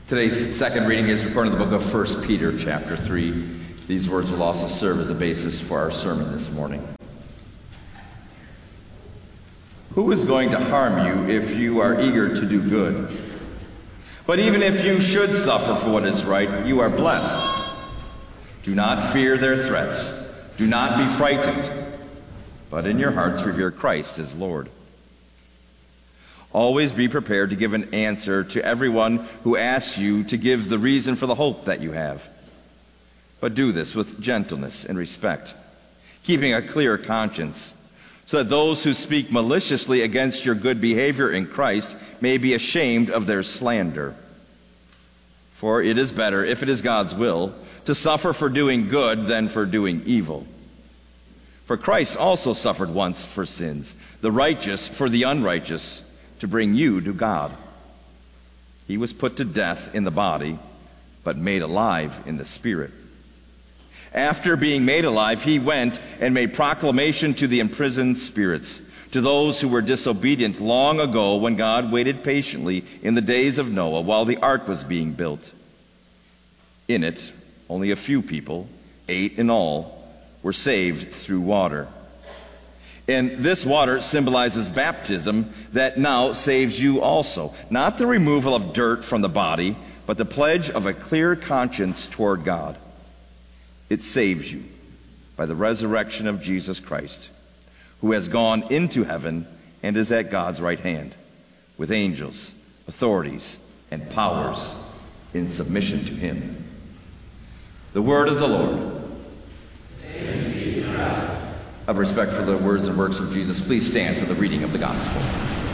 Today's second reading is recorded in the book of 1 Peter chapter 3. These words will also serve as a basis for our sermon this morning. Who is going to harm you if you are eager to do good? But even if you should suffer for what is right, you are blessed. Do not fear their threats. Do not be frightened, but in your hearts revere Christ as Lord. Always be prepared to give an answer to everyone who asks you to give the reason for the hope that you have. But do this with gentleness and respect, keeping a clear conscience, so that those who speak maliciously against your good behavior in Christ may be ashamed of their slander. For it is better, if it is God's will, to suffer for doing good than for doing evil. For Christ also suffered once for sins, the righteous for the unrighteous, to bring you to God. He was put to death in the body, but made alive in the spirit. After being made alive, he went and made proclamation to the imprisoned spirits, to those who were disobedient long ago when God waited patiently in the days of Noah while the ark was being built. In it, only a few people, 8 in all, were saved through water. And this water symbolizes baptism that now saves you also. Not the removal of dirt from the body, but the pledge of a clear conscience toward God. It saves you by the resurrection of Jesus Christ, who has gone into heaven and is at God's right hand, with angels, authorities, and powers in submission to him. The word of the Lord. Of respect for the words and works of Jesus, please stand for the reading of the gospel.